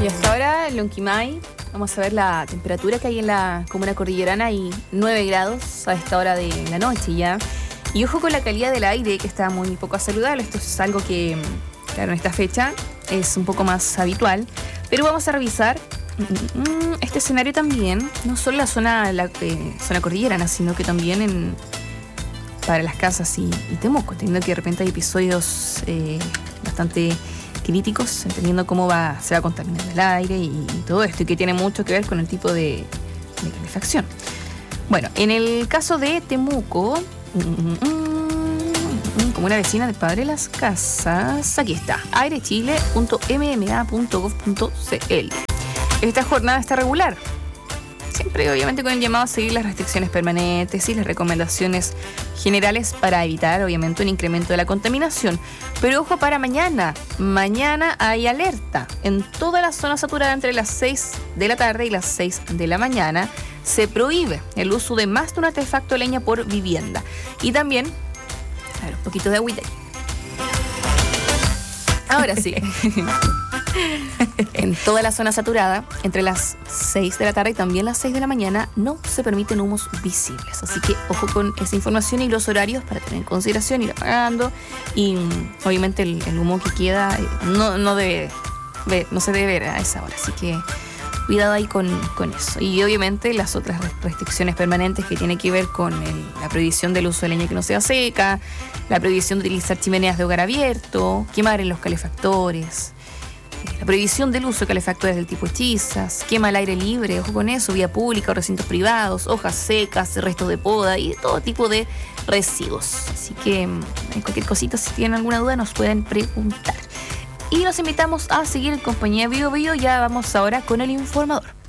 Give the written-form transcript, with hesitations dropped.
Y hasta ahora en Lonquimay vamos a ver la temperatura que hay en la comuna cordillerana y 9 grados a esta hora de la noche ya. Y ojo con la calidad del aire, que está muy poco saludable. Esto es algo que, claro, en esta fecha es un poco más habitual. Pero vamos a revisar este escenario también, no solo la zona cordillerana, sino que también para las casas y Temuco, teniendo que de repente hay episodios bastante críticos, entendiendo cómo se va contaminando el aire y todo esto, y que tiene mucho que ver con el tipo de calefacción. Bueno, en el caso de Temuco, como una vecina del Padre de las Casas, aquí está, airechile.mma.gov.cl. Esta jornada está regular, siempre obviamente con el llamado a seguir las restricciones permanentes y las recomendaciones generales para evitar obviamente un incremento de la contaminación. Pero ojo para mañana hay alerta en toda la zona saturada entre las 6 de la tarde y las 6 de la mañana. Se prohíbe el uso de más de un artefacto de leña por vivienda. Y también, a ver, un poquito de agüita. Ahora sí. En toda la zona saturada, entre las 6 de la tarde y también las 6 de la mañana, no se permiten humos visibles. Así que ojo con esa información y los horarios para tener en consideración, ir apagando. Y obviamente el humo que queda no se debe ver a esa hora. Así que cuidado ahí con eso. Y obviamente las otras restricciones permanentes que tienen que ver con la prohibición del uso de leña que no sea seca, la prohibición de utilizar chimeneas de hogar abierto, quemar en los calefactores, la prohibición del uso de calefactores del tipo hechizas, quema al aire libre, ojo con eso, vía pública o recintos privados, hojas secas, restos de poda y todo tipo de residuos. Así que cualquier cosita, si tienen alguna duda, nos pueden preguntar. Y los invitamos a seguir en compañía de Bio Bio. Ya vamos ahora con el informador.